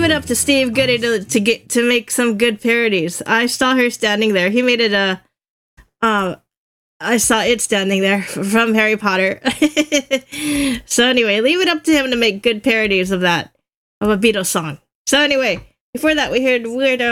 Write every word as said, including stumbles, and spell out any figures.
leave it up to Steve Goody to to get to make some good parodies. I saw her standing there. He made it a. Um, I saw it standing there from Harry Potter. So anyway, leave it up to him to make good parodies of that of a Beatles song. So anyway, before that we heard Weird